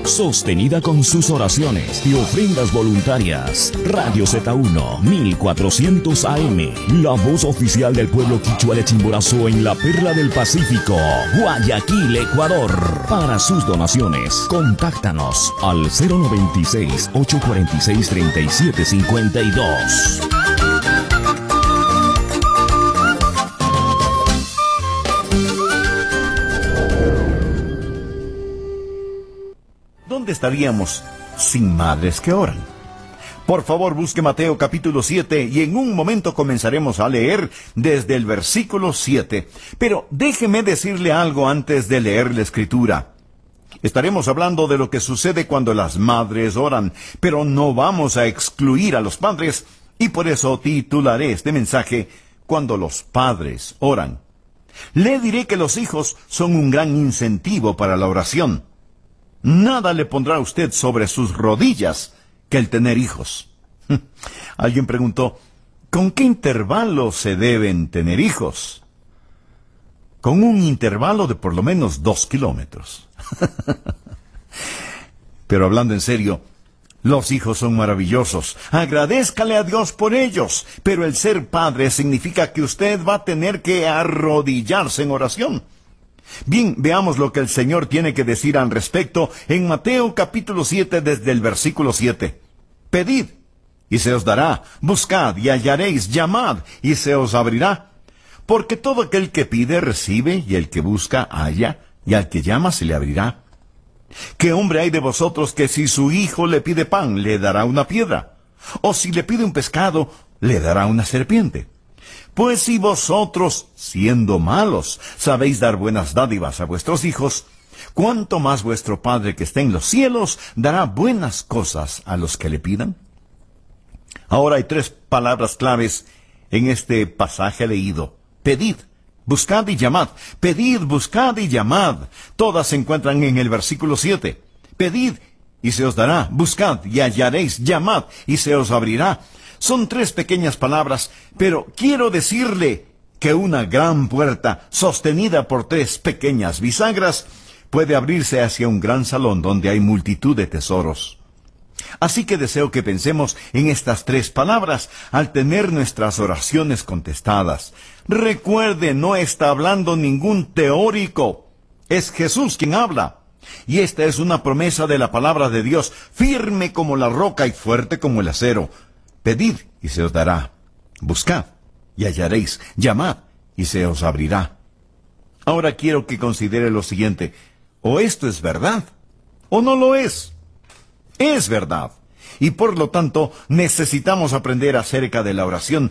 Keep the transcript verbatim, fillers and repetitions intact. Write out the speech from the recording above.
sostenida con sus oraciones y ofrendas voluntarias. Radio Z uno, mil cuatrocientos A M, la voz oficial del pueblo quichua de Chimborazo en la perla del Pacífico, Guayaquil, Ecuador. Para sus donaciones, contáctanos al cero noventa y seis, ocho cuarenta y seis, treinta y siete cincuenta y dos. ¿Dónde estaríamos sin madres que oran? Por favor, busque Mateo capítulo siete y en un momento comenzaremos a leer desde el versículo siete. Pero déjeme decirle algo antes de leer la escritura. Estaremos hablando de lo que sucede cuando las madres oran, pero no vamos a excluir a los padres, y por eso titularé este mensaje Cuando los padres oran. Le diré que los hijos son un gran incentivo para la oración. Nada le pondrá a usted sobre sus rodillas que el tener hijos. Alguien preguntó, ¿con qué intervalo se deben tener hijos? Con un intervalo de por lo menos dos kilómetros. Pero hablando en serio, los hijos son maravillosos. Agradézcale a Dios por ellos. Pero el ser padre significa que usted va a tener que arrodillarse en oración. Bien, veamos lo que el Señor tiene que decir al respecto en Mateo capítulo siete desde el versículo siete. Pedid, y se os dará. Buscad, y hallaréis. Llamad, y se os abrirá. Porque todo aquel que pide, recibe, y el que busca, halla, y al que llama, se le abrirá. ¿Qué hombre hay de vosotros que si su hijo le pide pan, le dará una piedra? O si le pide un pescado, le dará una serpiente? Pues si vosotros, siendo malos, sabéis dar buenas dádivas a vuestros hijos, ¿cuánto más vuestro Padre que está en los cielos dará buenas cosas a los que le pidan? Ahora hay tres palabras claves en este pasaje leído. Pedid, buscad y llamad. Pedid, buscad y llamad. Todas se encuentran en el versículo siete. Pedid y se os dará. Buscad y hallaréis. Llamad y se os abrirá. Son tres pequeñas palabras, pero quiero decirle que una gran puerta, sostenida por tres pequeñas bisagras, puede abrirse hacia un gran salón donde hay multitud de tesoros. Así que deseo que pensemos en estas tres palabras al tener nuestras oraciones contestadas. Recuerde, no está hablando ningún teórico. Es Jesús quien habla. Y esta es una promesa de la palabra de Dios, firme como la roca y fuerte como el acero. Pedid y se os dará. Buscad y hallaréis. Llamad y se os abrirá. Ahora quiero que considere lo siguiente. O esto es verdad, o no lo es. Es verdad. Y por lo tanto, necesitamos aprender acerca de la oración